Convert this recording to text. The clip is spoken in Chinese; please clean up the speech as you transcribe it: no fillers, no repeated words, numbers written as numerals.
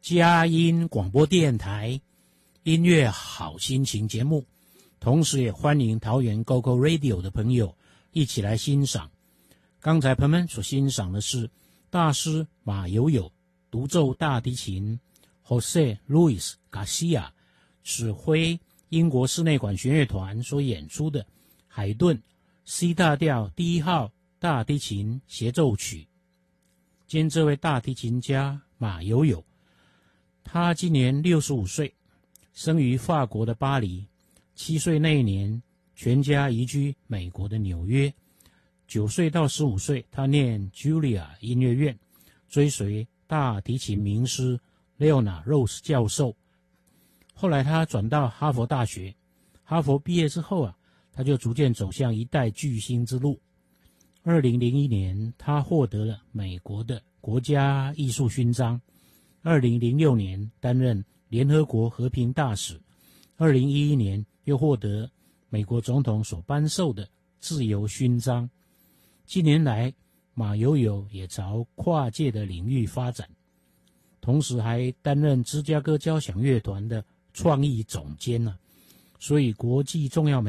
佳音广播电台音乐好心情节目，同时也欢迎桃园 GoGo Radio 的朋友一起来欣赏。刚才朋友们所欣赏的是大师马友友独奏大提琴 Jose Luis Garcia 指挥英国室内管弦乐团所演出的海顿 C 大调第1号大提琴协奏曲。今天这位大提琴家马友友，他今年65岁，生于法国的巴黎。7岁那一年，全家移居美国的纽约。9岁到15岁，他念 Julia 音乐院，追随大提琴名师 Leona Rose 教授。后来他转到哈佛大学，哈佛毕业之后他就逐渐走向一代巨星之路。2001年，他获得了美国的国家艺术勋章。2006年担任联合国和平大使，2011年又获得美国总统所颁授的自由勋章。近年来，马友友也朝跨界的领域发展，同时还担任芝加哥交响乐团的创意总监所以国际重要媒